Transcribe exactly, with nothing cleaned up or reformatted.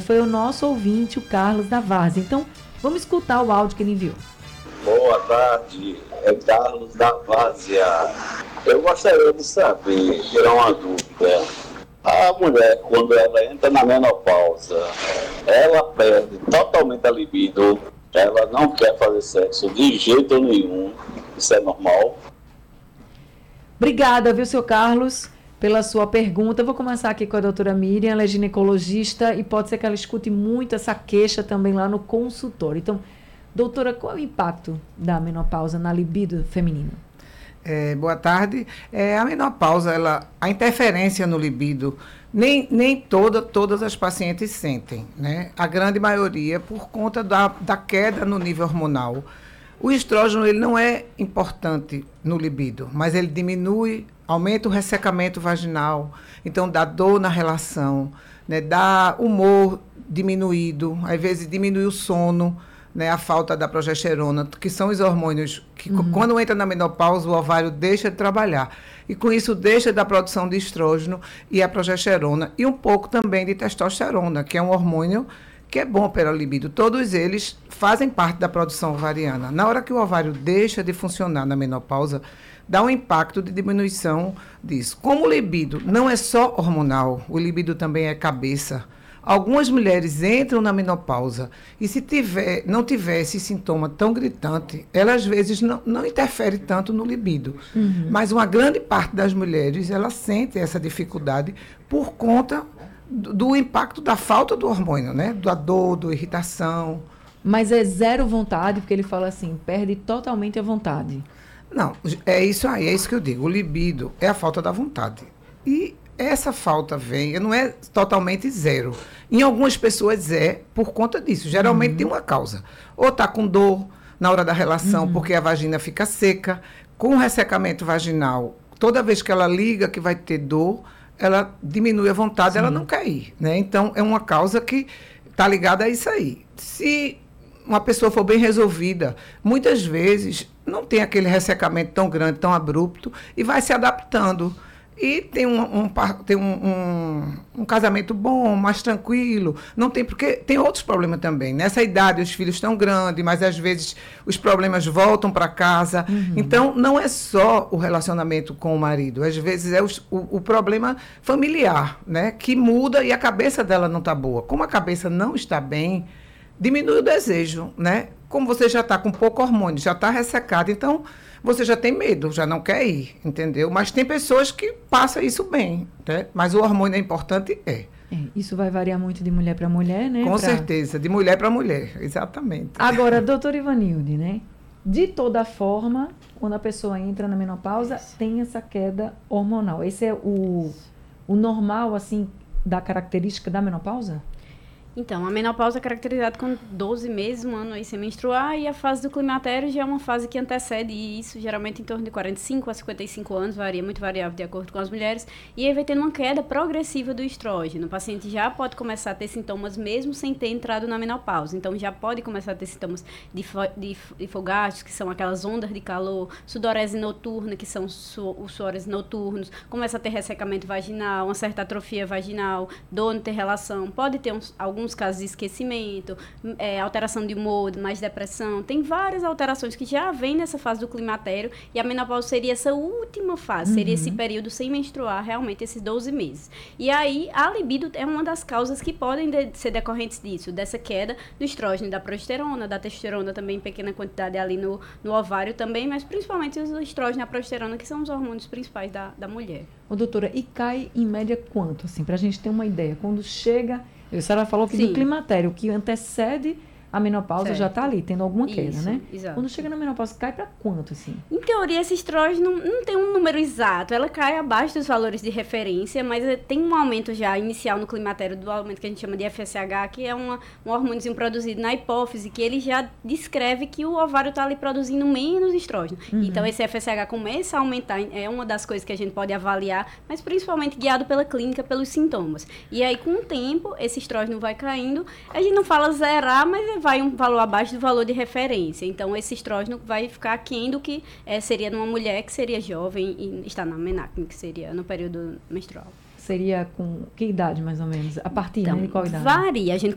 foi o nosso ouvinte, o Carlos da Várzea. Então, vamos escutar o áudio que ele enviou. Boa tarde, é Carlos da Várzea. Eu gostaria de saber, tirar uma dúvida. A mulher, quando ela entra na menopausa, ela perde totalmente a libido, ela não quer fazer sexo de jeito nenhum. Isso é normal? Obrigada, viu, seu Carlos, pela sua pergunta. Eu vou começar aqui com a doutora Miriam, ela é ginecologista e pode ser que ela escute muito essa queixa também lá no consultório. Então, doutora, qual é o impacto da menopausa na libido feminina? É, boa tarde. É, a menopausa, ela, a interferência no libido, nem, nem toda, todas as pacientes sentem, né? A grande maioria por conta da, da queda no nível hormonal. O estrógeno, ele não é importante no libido, mas ele diminui, aumenta o ressecamento vaginal, então dá dor na relação, né? Dá humor diminuído, às vezes diminui o sono, né, a falta da progesterona, que são os hormônios que, uhum. quando entra na menopausa, o ovário deixa de trabalhar. E com isso deixa da produção de estrógeno e a progesterona. E um pouco também de testosterona, que é um hormônio que é bom para a libido. Todos eles fazem parte da produção ovariana. Na hora que o ovário deixa de funcionar na menopausa, dá um impacto de diminuição disso. Como o libido não é só hormonal, o libido também é cabeça. Algumas mulheres entram na menopausa e se tiver, não tiver esse sintoma tão gritante, ela às vezes não, não interfere tanto no libido. Uhum. Mas uma grande parte das mulheres, ela sente essa dificuldade por conta do, do impacto da falta do hormônio, né? Da dor, da irritação. Mas é zero vontade, porque ele fala assim, perde totalmente a vontade. Não, é isso aí, é isso que eu digo. O libido é a falta da vontade. E essa falta vem, não é totalmente zero. Em algumas pessoas é por conta disso. Geralmente uhum. tem uma causa. Ou está com dor na hora da relação, uhum. porque a vagina fica seca. Com o ressecamento vaginal, toda vez que ela liga que vai ter dor, ela diminui a vontade, Sim. ela não quer ir. Né? Então, é uma causa que está ligada a isso aí. Se uma pessoa for bem resolvida, muitas vezes não tem aquele ressecamento tão grande, tão abrupto, e vai se adaptando. E tem, um, um, tem um, um, um casamento bom, mais tranquilo. Não tem, porque tem outros problemas também. Nessa idade, os filhos estão grandes, mas às vezes os problemas voltam para casa. Uhum. Então, não é só o relacionamento com o marido. Às vezes é o, o, o problema familiar, né? Que muda e a cabeça dela não está boa. Como a cabeça não está bem, diminui o desejo, né? Como você já está com pouco hormônio, já está ressecado, então você já tem medo, já não quer ir, entendeu? Mas tem pessoas que passam isso bem, né? Mas o hormônio é importante, é. é isso vai variar muito de mulher para mulher, né? Com pra... certeza, de mulher para mulher, exatamente. Agora, doutora Ivanilde, né? De toda forma, quando a pessoa entra na menopausa, tem essa queda hormonal. Esse é o, o normal, assim, da característica da menopausa? Então, a menopausa é caracterizada com doze meses, um ano aí sem menstruar, e a fase do climatério já é uma fase que antecede isso, geralmente em torno de quarenta e cinco a cinquenta e cinco anos, varia, muito variável de acordo com as mulheres, e aí vai tendo uma queda progressiva do estrógeno. O paciente já pode começar a ter sintomas mesmo sem ter entrado na menopausa, então já pode começar a ter sintomas de, de, de fogacho, que são aquelas ondas de calor, sudorese noturna, que são su, os suores noturnos, começa a ter ressecamento vaginal, uma certa atrofia vaginal, dor não ter relação, pode ter uns, alguns alguns casos de esquecimento, é, alteração de humor, mais depressão, tem várias alterações que já vêm nessa fase do climatério, e a menopausa seria essa última fase, uhum. seria esse período sem menstruar, realmente esses doze meses. E aí, a libido é uma das causas que podem de, ser decorrentes disso, dessa queda do estrógeno, da progesterona, da testosterona também em pequena quantidade ali no, no ovário também, mas principalmente os estrógeno e a progesterona, que são os hormônios principais da, da mulher. Ô, doutora, e cai em média quanto, assim, pra gente ter uma ideia? Quando chega... A senhora falou que Sim. do climatério, que antecede a menopausa, certo. Já está ali, tendo alguma queda, Isso, né? Exato. Quando chega na menopausa, cai para quanto, assim? Em teoria, esse estrógeno não tem um número exato. Ela cai abaixo dos valores de referência, mas tem um aumento já inicial no climatério, do aumento que a gente chama de F S H, que é uma, um hormôniozinho produzido na hipófise, que ele já descreve que o ovário está ali produzindo menos estrógeno. Uhum. Então, esse F S H começa a aumentar, é uma das coisas que a gente pode avaliar, mas principalmente guiado pela clínica, pelos sintomas. E aí, com o tempo, esse estrógeno vai caindo. A gente não fala zerar, mas vai um valor abaixo do valor de referência. Então, esse estrógeno vai ficar aquém do que é, seria numa mulher que seria jovem e está na menacne, que seria no período menstrual. Seria com que idade, mais ou menos? A partir então, né, de qual idade? Varia. A gente